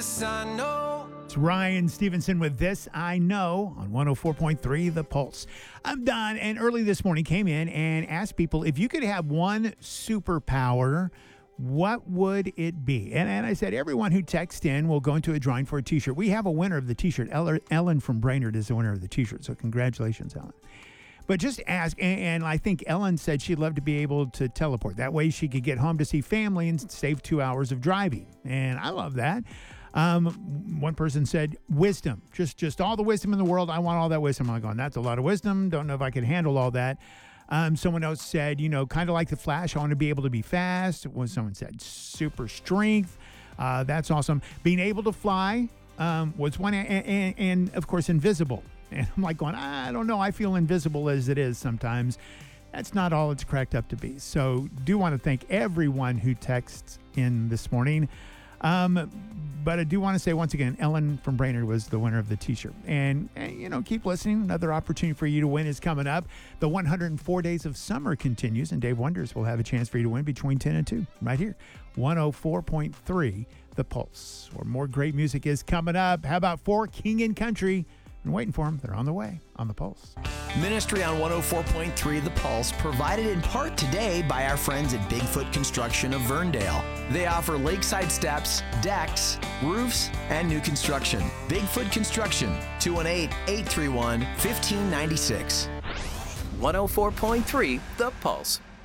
This I know. It's Ryan Stevenson with This I Know on 104.3 The Pulse. I'm Don, and early this morning came in and asked people if you could have one superpower, what would it be? And I said everyone who texts in will go into a drawing for a T-shirt. We have a winner of the T-shirt. Ellen from Brainerd is the winner of the T-shirt, so congratulations, Ellen. But just ask, and I think Ellen said she'd love to be able to teleport. That way she could get home to see family and save 2 hours of driving. And I love that. One person said wisdom, just all the wisdom in the world. I want all that wisdom. I'm going, that's a lot of wisdom. Don't know if I could handle all that. Someone else said, kind of like the Flash, I want to be able to be fast. Someone said super strength. That's awesome. Being able to fly was one, and of course, invisible. And I'm like going, I don't know. I feel invisible as it is sometimes. That's not all it's cracked up to be. So do want to thank everyone who texts in this morning. But I do want to say once again, Ellen from Brainerd was the winner of the T-shirt. And keep listening. Another opportunity for you to win is coming up. The 104 Days of Summer continues, and Dave Wonders will have a chance for you to win between 10 and 2 right here. 104.3 The Pulse, where more great music is coming up. How about For King and Country? Been waiting for them. They're on the way on The Pulse. Ministry on 104.3 The Pulse, provided in part today by our friends at Bigfoot Construction of Verndale. They offer lakeside steps, decks, roofs, and new construction. Bigfoot Construction, 218-831-1596. 104.3 The Pulse.